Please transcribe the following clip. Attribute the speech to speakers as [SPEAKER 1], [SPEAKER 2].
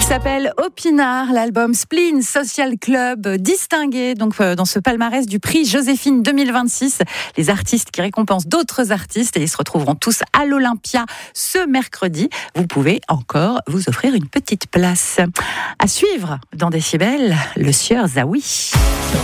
[SPEAKER 1] s'appelle Opinard, l'album Spleen Social Club, distingué donc dans ce palmarès du prix Joséphine 2026. Les artistes qui récompensent d'autres artistes et ils se retrouveront tous à l'Olympia ce mercredi. Vous pouvez encore vous offrir une petite place. À suivre dans Décibel, le sieur Zawi.